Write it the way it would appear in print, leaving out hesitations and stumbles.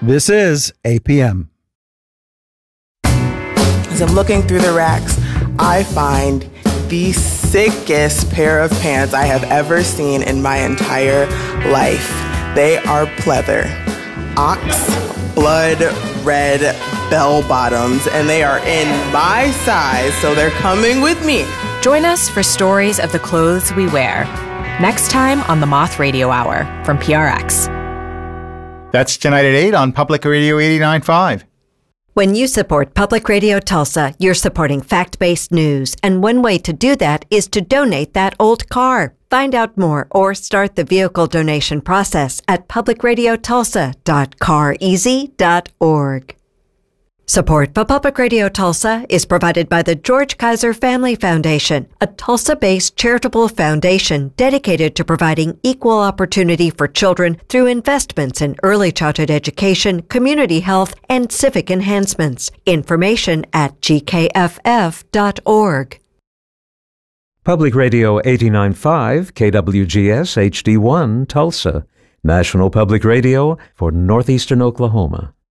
This is APM. As I'm looking through the racks, I find the sickest pair of pants I have ever seen in my entire life. They are pleather, ox blood red bell bottoms, and they are in my size, so they're coming with me. Join us for stories of the clothes we wear. Next time on the Moth Radio Hour from PRX. That's tonight at 8 on Public Radio 89.5. When you support Public Radio Tulsa, you're supporting fact-based news, and one way to do that is to donate that old car. Find out more or start the vehicle donation process at publicradiotulsa.careasy.org. Support for Public Radio Tulsa is provided by the George Kaiser Family Foundation, a Tulsa-based charitable foundation dedicated to providing equal opportunity for children through investments in early childhood education, community health, and civic enhancements. Information at gkff.org. Public Radio 89.5, KWGS HD1, Tulsa. National Public Radio for Northeastern Oklahoma.